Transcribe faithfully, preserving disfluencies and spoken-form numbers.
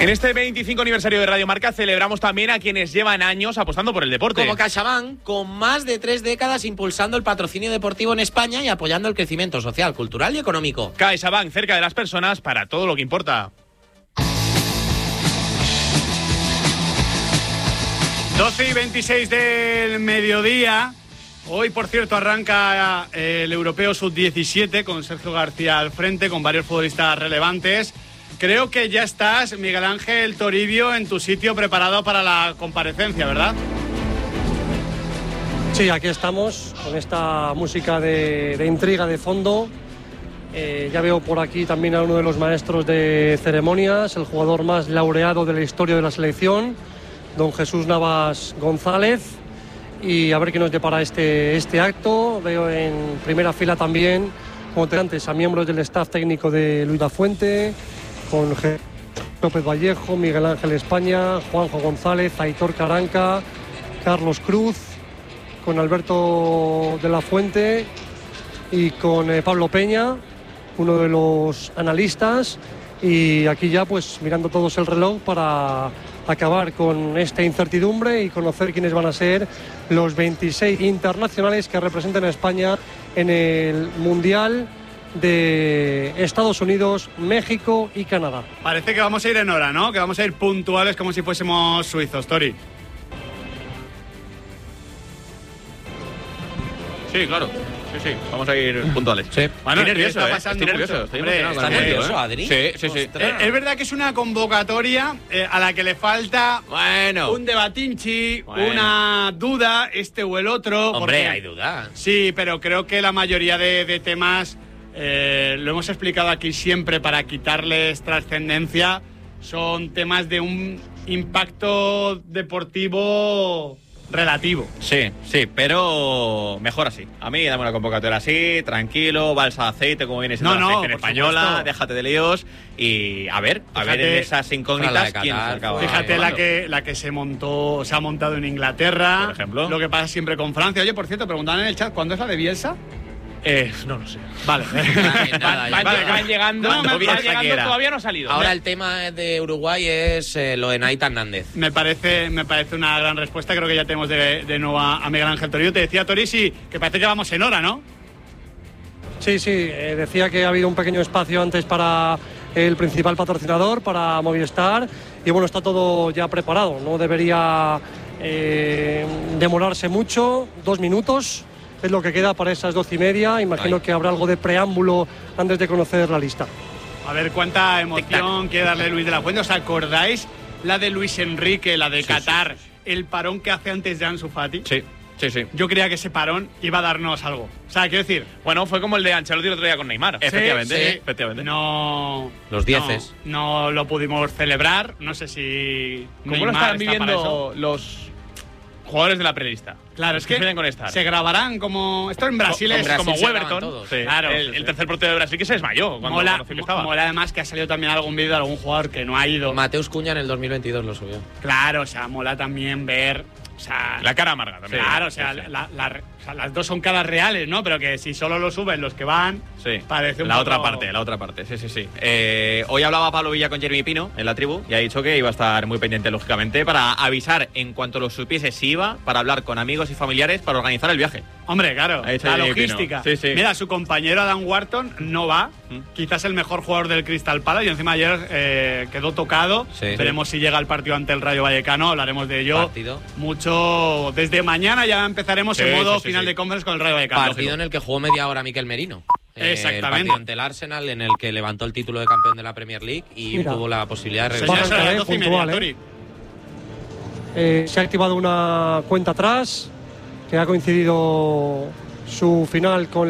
En este veinticinco aniversario de Radio Marca celebramos también a quienes llevan años apostando por el deporte. Como CaixaBank, con más de tres décadas impulsando el patrocinio deportivo en España y apoyando el crecimiento social, cultural y económico. CaixaBank, cerca de las personas para todo lo que importa. doce y veintiséis del mediodía. Hoy, por cierto, arranca el Europeo sub diecisiete con Sergio García al frente, con varios futbolistas relevantes. Creo que ya estás, Miguel Ángel Toribio, en tu sitio preparado para la comparecencia, ¿verdad? Sí, aquí estamos con esta música de, de intriga de fondo. Eh, ya veo por aquí también a uno de los maestros de ceremonias, el jugador más laureado de la historia de la selección, don Jesús Navas González. Y a ver qué nos depara este, este acto. Veo en primera fila también, como te antes, a miembros del staff técnico de Luis Lafuente, con Jesús López Vallejo, Miguel Ángel España, Juanjo González, Aitor Caranca, Carlos Cruz, con Alberto de la Fuente y con eh, Pablo Peña, uno de los analistas. Y aquí ya pues mirando todos el reloj para acabar con esta incertidumbre y conocer quiénes van a ser los veintiséis internacionales que representan a España en el Mundial de Estados Unidos, México y Canadá. Parece que vamos a ir en hora, ¿no? Que vamos a ir puntuales como si fuésemos suizos, Tori. Sí, claro. Sí, sí, vamos a ir puntuales. Sí. Bueno, estoy nervioso, está ¿eh? pasando Estoy nervioso, mucho. estoy Hombre, emocionado. ¿Estás con el nervioso, momento, ¿eh? Adri? Sí, sí, sí. Ostras. Eh, es verdad que es una convocatoria eh, a la que le falta Bueno. un debatinchi, Bueno. una duda, este o el otro. Hombre, porque- hay duda. Sí, pero creo que la mayoría de, de temas, eh, lo hemos explicado aquí siempre para quitarles trascendencia, son temas de un impacto deportivo relativo. Sí, sí, pero mejor así. A mí dame una convocatoria así, tranquilo, balsa de aceite, como viene siendo No, la no, selección por española, supuesto. déjate de líos y a ver, a ver Fíjate, en esas para la incógnitas de quién se Qatar, acaba. Fíjate la llevando. que, la que se montó, se ha montado en Inglaterra, Por ejemplo. lo que pasa siempre con Francia. Oye, por cierto, preguntaban en el chat, ¿cuándo es la de Bielsa? Eh, no lo sé. Vale. Nada, Van, ya. van llegando, No, me- van Bielsa llegando, quiera. todavía no ha salido. Ahora el tema de Uruguay es eh, lo de Naita Hernández. Me parece, me parece una gran respuesta. Creo que ya tenemos de, de nuevo a, a Miguel Ángel Toribio. Te decía, Tori, sí, que parece que vamos en hora, ¿no? Sí, sí, eh, decía que ha habido un pequeño espacio antes para el principal patrocinador, para Movistar, y bueno, está todo ya preparado, no debería eh, demorarse mucho, dos minutos es lo que queda para esas doce y media, imagino Ay. que habrá algo de preámbulo antes de conocer la lista. A ver cuánta emoción quiere darle Luis de la Fuente. ¿Os acordáis la de Luis Enrique, la de Sí, Qatar, sí, sí, el parón que hace antes de Ansu Fati? Sí, sí, sí. Yo creía que ese parón iba a darnos algo. O sea, quiero decir, Bueno, fue como el de Ancelotti el otro día con Neymar. Efectivamente, sí. efectivamente. no... Los dieces. No, no lo pudimos celebrar. No sé si... ¿Cómo Neymar lo están está para eso. viviendo los jugadores de la prelista? Claro, Los es que suelen con estar. se grabarán como... Esto en Brasil En es Brasil como se graban Weberton, todos. sí, Claro, el, sí, el sí. tercer portero de Brasil que se desmayó cuando Mola, conoció que estaba. mola además que ha salido también algún vídeo de algún jugador que no ha ido. Mateus Cuña en el dos mil veintidós lo subió. Claro, o sea, mola también ver... O sea, La cara amarga también. claro, o sea, Sí, sí. la- la- o sea, las dos son caras reales, ¿no? Pero que si solo lo suben los que van, Sí, parece un la poco- otra parte, la otra parte, sí, sí, sí. Eh, hoy hablaba Pablo Villa con Jeremy Pino en la tribu y ha dicho que iba a estar muy pendiente, lógicamente, para avisar en cuanto lo supiese si iba, para hablar con amigos y familiares para organizar el viaje. Hombre, claro, Ha dicho la Jeremy logística. Pino. Sí, sí. Mira, su compañero Adam Wharton no va, ¿Mm? quizás el mejor jugador del Crystal Palace, y encima ayer eh, quedó tocado. Sí. Veremos si llega al partido ante el Rayo Vallecano, hablaremos de ello. Partido. Mucho. Desde mañana ya empezaremos Sí, en modo sí, sí, final sí. de conference con el Rayo Vallecano. Partido en el que jugó media hora Mikel Merino. Eh, Exactamente. El partido ante el Arsenal, en el que levantó el título de campeón de la Premier League y Mira. tuvo la posibilidad de Señores, regresar. a las eh, doce y media, puntual, eh. Tori. Eh, se ha activado una cuenta atrás que ha coincidido su final con